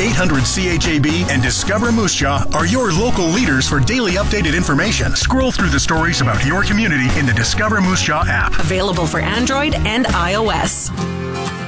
800-CHAB and Discover Moose Jaw are your local leaders for daily updated information. Scroll through the stories about your community in the Discover Moose Jaw app. Available for Android and iOS.